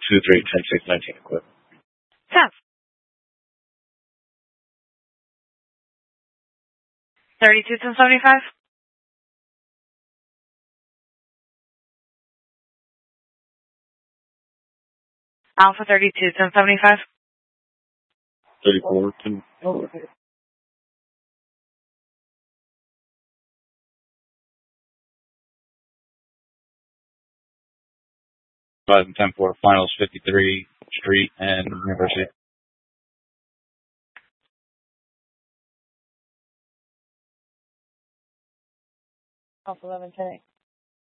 23, 10, 6, 19, equip. 10. 32, 10, 75. Alpha 32, 10, 75. 34, 10, 4. Five and 10 4, finals 53, Street and University. Alpha 11, 10, 8.